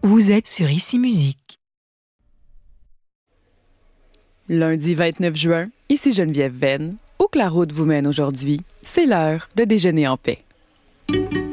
Vous êtes sur Ici Musique. Lundi 29 juin, ici Geneviève Venn. Où que la route vous mène aujourd'hui, c'est l'heure de déjeuner en paix.